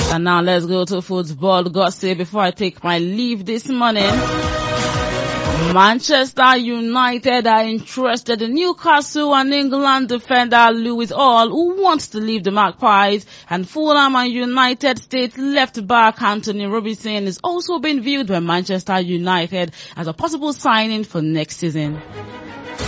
And now let's go to football gossip before I take my leave this morning. Manchester United are interested in Newcastle and England defender Lewis Hall, who wants to leave the Magpies, and Fulham and United States left back Anthony Robinson is also being viewed by Manchester United as a possible signing for next season.